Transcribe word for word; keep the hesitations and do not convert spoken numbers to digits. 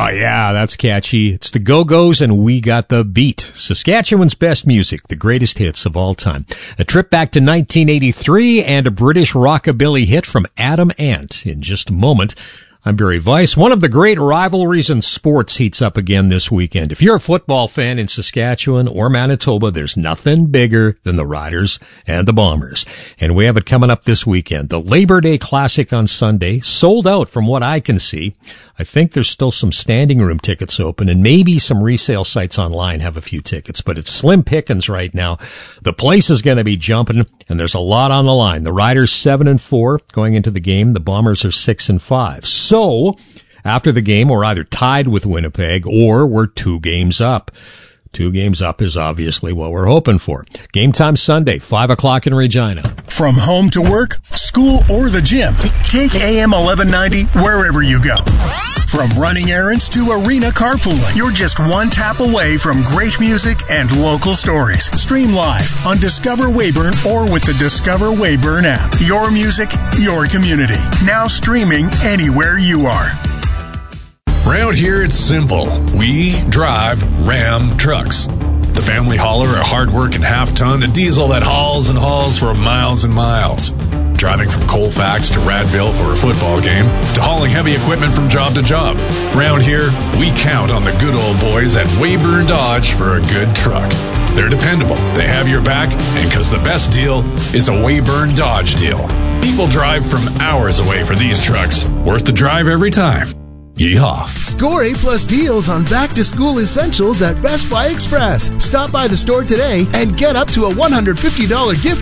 Oh, yeah, that's catchy. It's the Go-Go's and We Got the Beat. Saskatchewan's best music, the greatest hits of all time. A trip back to nineteen eighty-three and a British rockabilly hit from Adam Ant in just a moment. I'm Barry Weiss. One of the great rivalries in sports heats up again this weekend. If you're a football fan in Saskatchewan or Manitoba, there's nothing bigger than the Riders and the Bombers. And we have it coming up this weekend. The Labor Day Classic on Sunday, sold out from what I can see. I think there's still some standing room tickets open, and maybe some resale sites online have a few tickets, but it's slim pickings right now. The place is going to be jumping, and there's a lot on the line. The Riders seven and four going into the game. The Bombers are six and five. So, after the game, we're either tied with Winnipeg or we're two games up. Two games up is obviously what we're hoping for. Game time Sunday, five o'clock in Regina. From home to work, school, or the gym, take A M eleven ninety wherever you go. From running errands to arena carpooling, you're just one tap away from great music and local stories. Stream live on Discover Weyburn or with the Discover Weyburn app. Your music, your community. Now streaming anywhere you are. Around here, it's simple. We drive Ram trucks. The family hauler, a hard-working half-ton, a diesel that hauls and hauls for miles and miles. Driving from Colfax to Radville for a football game, to hauling heavy equipment from job to job. Around here, we count on the good old boys at Weyburn Dodge for a good truck. They're dependable, they have your back, and because the best deal is a Weyburn Dodge deal. People drive from hours away for these trucks. Worth the drive every time. Yeehaw. Score A-plus deals on back-to-school essentials at Best Buy Express. Stop by the store today and get up to a one hundred fifty dollars gift